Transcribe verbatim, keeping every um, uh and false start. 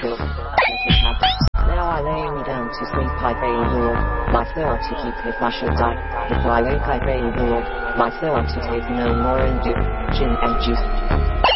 built. Now I lay me down to sleep, I pray Lord, my soul to keep if I should die. Before I wake I pray Lord, my soul to take no more and do gin and juice.